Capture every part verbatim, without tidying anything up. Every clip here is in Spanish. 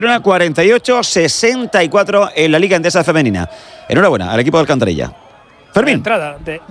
cuarenta y ocho sesenta y cuatro en la Liga Endesa Femenina. Enhorabuena al equipo de Alcantarilla. Fermín. Entrada de,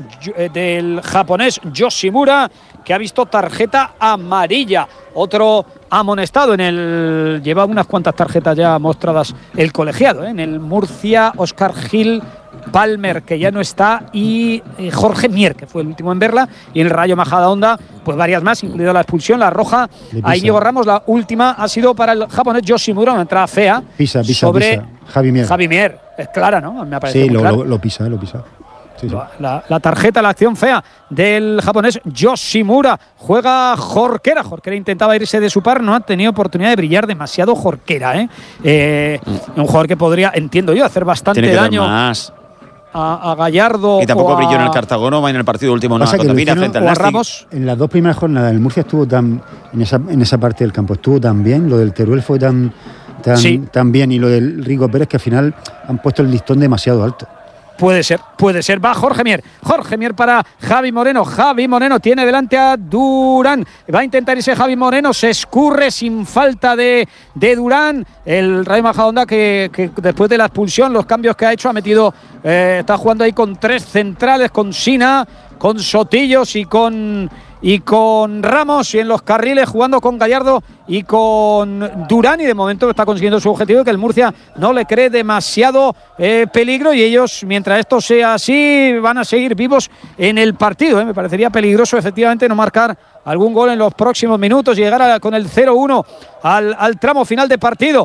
del japonés Yoshimura, que ha visto tarjeta amarilla. Otro amonestado en el… Lleva unas cuantas tarjetas ya mostradas el colegiado, ¿eh? En el Murcia, Óscar Gil Palmer, que ya no está, y eh, Jorge Mier, que fue el último en verla, y en el Rayo Majadahonda, pues varias más, incluida la expulsión, la roja a Íñigo Ramos. La última ha sido para el japonés Yoshimura, una entrada fea pisa, pisa, sobre pisa. Javi Mier. Javi Mier. Es clara, ¿no? Me ha parecido sí, muy lo, clara. lo, lo pisa, lo pisa. Sí, sí. La, la tarjeta, la acción fea del japonés Yoshimura. Juega Jorquera. Jorquera intentaba irse de su par, no ha tenido oportunidad de brillar demasiado Jorquera, ¿eh? Eh, un jugador que podría, entiendo yo, hacer bastante Tiene que daño más. A, a Gallardo. Y tampoco a, brilló en el Cartagonova en el partido último, no, contra Mina frente al Ramos. En las dos primeras jornadas, el Murcia estuvo tan, en esa, en esa parte del campo, estuvo tan bien, lo del Teruel fue tan, tan, sí. tan bien, y lo del Rico Pérez, que al final han puesto el listón demasiado alto. Puede ser, puede ser. Va Jorge Mier. Jorge Mier para Javi Moreno. Javi Moreno tiene delante a Durán. Va a intentar irse Javi Moreno. Se escurre sin falta de, de Durán. El Rayo Majadahonda que, que después de la expulsión, los cambios que ha hecho, ha metido… Eh, está jugando ahí con tres centrales, con Sina, con Sotillos y con… y con Ramos, y en los carriles jugando con Gallardo y con Durán, y de momento está consiguiendo su objetivo, que el Murcia no le cree demasiado eh, peligro, y ellos, mientras esto sea así, van a seguir vivos en el partido, ¿eh? Me parecería peligroso efectivamente no marcar algún gol en los próximos minutos y llegar a, con el cero uno al, al tramo final de partido.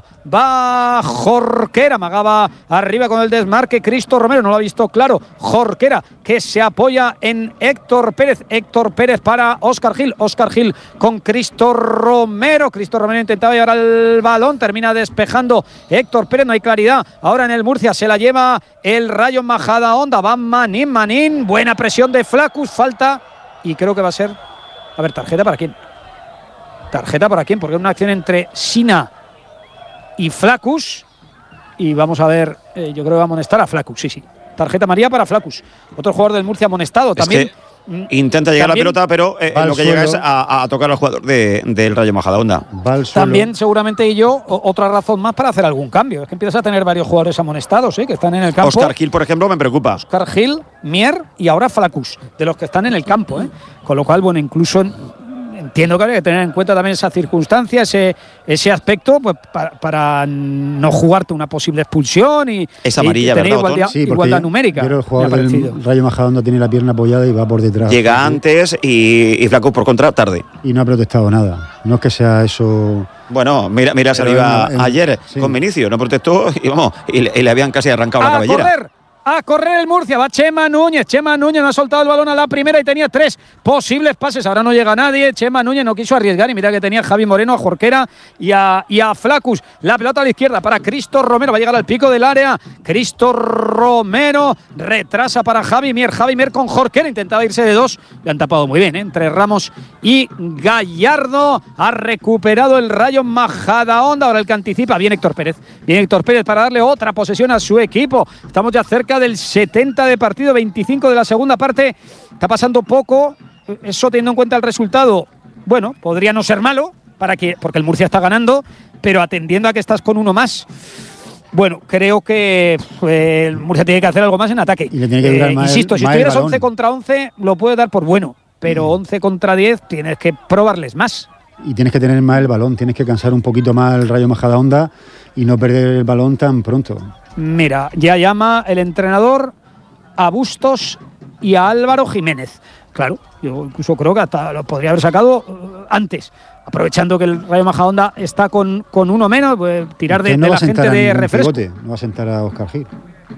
Va Jorquera, Magaba arriba con el desmarque, Cristo Romero no lo ha visto claro, Jorquera que se apoya en Héctor Pérez, Héctor Pérez para Óscar Gil, Óscar Gil con Cristo Romero, Cristo Romero intentaba llevar al balón, termina despejando Héctor Pérez, no hay claridad ahora en el Murcia, se la lleva el Rayo Majadahonda, va Manín, Manín, buena presión de Flacus, falta, y creo que va a ser… A ver, ¿tarjeta para quién? ¿Tarjeta para quién? Porque es una acción entre Sina y Flacus. Y vamos a ver, eh, yo creo que va a amonestar a Flacus, sí, sí. Tarjeta amarilla para Flacus. Otro jugador del Murcia amonestado también. Es que intenta llegar también, la pelota, pero eh, lo que suelo. llega es a, a tocar al jugador de, del Rayo Majadahonda. También seguramente y yo, o, otra razón más para hacer algún cambio. Es que empiezas a tener varios jugadores amonestados, ¿eh? Que están en el campo. Óscar Gil, por ejemplo, me preocupa. Óscar Gil, Mier y ahora Flacus, de los que están en el campo, ¿eh? Con lo cual, bueno, incluso entiendo que habría que tener en cuenta también esa circunstancia, ese, ese aspecto, pues para, para no jugarte una posible expulsión y, es amarilla, y tener ¿verdad, igualdad, sí, igualdad yo, numérica. Pero el jugador del Rayo Majadahonda tiene la pierna apoyada y va por detrás. Llega ¿sí? antes y, y Flacus por contra tarde. Y no ha protestado nada. No es que sea eso… Bueno, mira, mira saliva en, en, ayer sí. con Vinicio, no protestó y vamos, y le, y le habían casi arrancado ¡A la cabellera. correr! A correr el Murcia, va Chema Núñez, Chema Núñez no ha soltado el balón a la primera y tenía tres posibles pases, ahora no llega nadie, Chema Núñez no quiso arriesgar y mira que tenía a Javi Moreno, a Jorquera y a, y a Flacus, la pelota a la izquierda para Cristo Romero, va a llegar al pico del área, Cristo Romero retrasa para Javi Mier, Javi Mier con Jorquera, intentaba irse de dos, le han tapado muy bien, ¿eh? Entre Ramos y Gallardo, ha recuperado el Rayo Majadahonda, ahora el que anticipa, bien Héctor Pérez, bien Héctor Pérez para darle otra posesión a su equipo, estamos ya cerca del setenta de partido, veinticinco de la segunda parte, está pasando poco, eso teniendo en cuenta el resultado, bueno, podría no ser malo, para que, porque el Murcia está ganando, pero atendiendo a que estás con uno más, bueno, creo que eh, el Murcia tiene que hacer algo más en ataque. Y le tiene que durar eh, más insisto, el, si más estuvieras once contra once, lo puedes dar por bueno, pero once contra diez tienes que probarles más. Y tienes que tener más el balón, tienes que cansar un poquito más el Rayo Majadahonda y no perder el balón tan pronto. Mira, ya llama el entrenador a Bustos y a Álvaro Jiménez. Claro, yo incluso creo que hasta lo podría haber sacado uh, antes, aprovechando que el Rayo Majadahonda está con, con uno menos, pues, tirar de, no de la gente de refresco. Pivote, no va a sentar a Óscar Gil.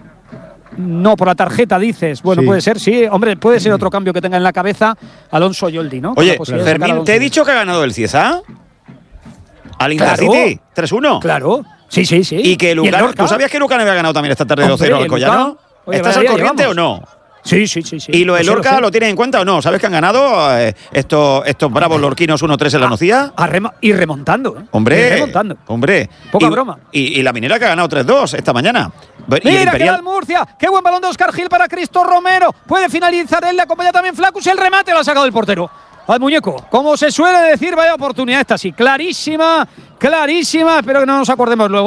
No, por la tarjeta dices. Bueno, sí. Puede ser, sí. Hombre, puede ser otro cambio que tenga en la cabeza Alonso Yoldi, ¿no? Oye, Fermín, ¿te he dicho que ha ganado el Cieza? Al Intercity, tres uno. Claro, sí, sí, sí. Y que Lucano, ¿tú sabías que Lucano había ganado también esta tarde dos cero al Collano? ¿Estás al corriente o no? Sí, sí, sí, sí. ¿Y lo de lo Lorca sé, lo, lo tienes en cuenta o no? ¿Sabes que han ganado eh, estos, estos bravos lorquinos uno tres en la Nocía? A remo y remontando, ¿eh? Hombre, y remontando. Hombre. Poca y, broma. Y, y la Minera que ha ganado tres dos esta mañana. Mira que va el Murcia. Qué buen balón de Óscar Gil para Cristo Romero. Puede finalizar él, le acompaña también Flacus. El remate lo ha sacado el portero. al muñeco. Como se suele decir, vaya oportunidad esta, sí, clarísima, clarísima, espero que no nos acordemos luego.